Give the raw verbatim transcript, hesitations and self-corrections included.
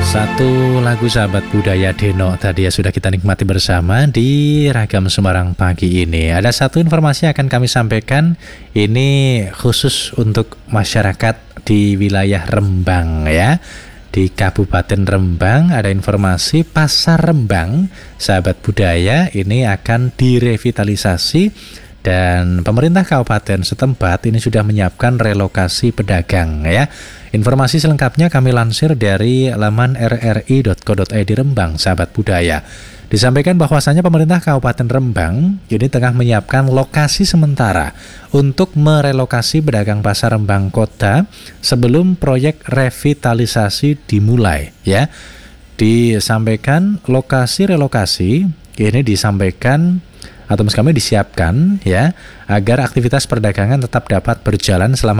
Satu lagu sahabat budaya Deno tadi ya sudah kita nikmati bersama di Ragam Semarang pagi ini. Ada satu informasi yang akan kami sampaikan, ini khusus untuk masyarakat di wilayah Rembang ya. Di Kabupaten Rembang ada informasi Pasar Rembang sahabat budaya ini akan direvitalisasi, dan pemerintah kabupaten setempat ini sudah menyiapkan relokasi pedagang ya. Informasi selengkapnya kami lansir dari laman r r i dot co dot i d Rembang sahabat budaya. Disampaikan bahwasannya pemerintah Kabupaten Rembang ini tengah menyiapkan lokasi sementara untuk merelokasi pedagang pasar Rembang Kota sebelum proyek revitalisasi dimulai ya. Disampaikan lokasi relokasi ini disampaikan atau maksud kami disiapkan ya agar aktivitas perdagangan tetap dapat berjalan selama